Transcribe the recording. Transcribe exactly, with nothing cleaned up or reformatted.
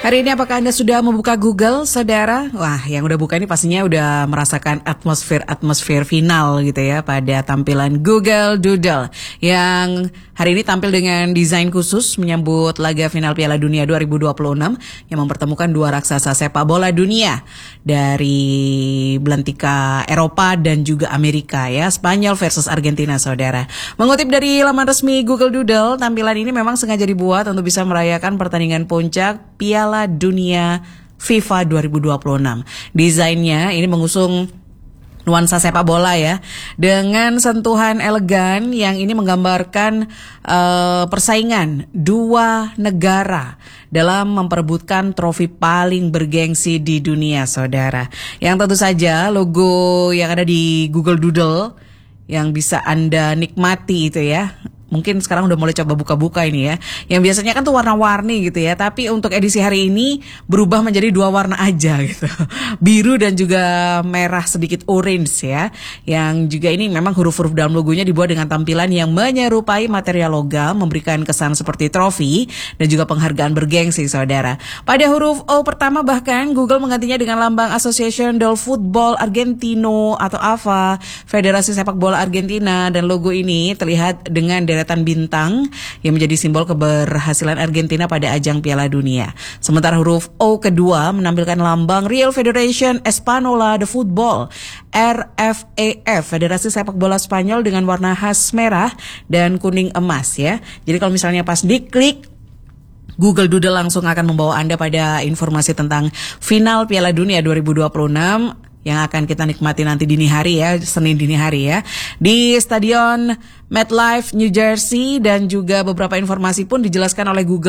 Hari ini apakah Anda sudah membuka Google, saudara? Wah, yang udah buka ini pastinya udah merasakan atmosfer-atmosfer final gitu ya pada tampilan Google Doodle yang hari ini tampil dengan desain khusus menyambut laga final Piala Dunia dua ribu dua puluh enam yang mempertemukan dua raksasa sepak bola dunia dari belantika Eropa dan juga Amerika ya, Spanyol versus Argentina, saudara. Mengutip dari laman resmi Google Doodle, tampilan ini memang sengaja dibuat untuk bisa merayakan pertandingan puncak Piala Dunia FIFA dua ribu dua puluh enam. Desainnya ini mengusung nuansa sepak bola ya, dengan sentuhan elegan yang ini menggambarkan uh, persaingan dua negara dalam memperebutkan trofi paling bergengsi di dunia, saudara. Yang tentu saja logo yang ada di Google Doodle yang bisa Anda nikmati itu ya. Mungkin sekarang udah mulai coba buka-buka ini ya. Yang biasanya kan tuh warna-warni gitu ya. Tapi untuk edisi hari ini berubah menjadi dua warna aja gitu. Biru dan juga merah sedikit orange ya. Yang juga ini memang huruf-huruf dalam logonya dibuat dengan tampilan yang menyerupai material logam, memberikan kesan seperti trofi dan juga penghargaan bergengsi, saudara. Pada huruf O pertama bahkan Google menggantinya dengan lambang Association del Fútbol Argentino atau A F A, Federasi Sepak Bola Argentina, dan logo ini terlihat dengan deretan bintang yang menjadi simbol keberhasilan Argentina pada ajang Piala Dunia. Sementara huruf O kedua menampilkan lambang Real Federación Española de Fútbol, R F E F, Federasi Sepak Bola Spanyol, dengan warna khas merah dan kuning emas ya. Jadi kalau misalnya pas diklik, Google Doodle langsung akan membawa Anda pada informasi tentang final Piala Dunia dua ribu dua puluh enam yang akan kita nikmati nanti dini hari ya, Senin dini hari ya, di Stadion MetLife New Jersey, dan juga beberapa informasi pun dijelaskan oleh Google